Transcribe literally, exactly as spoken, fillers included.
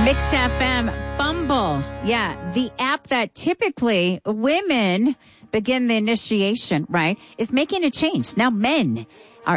Mix F M, Bumble. Yeah, the app that typically women begin the initiation, right, is making a change. Now men are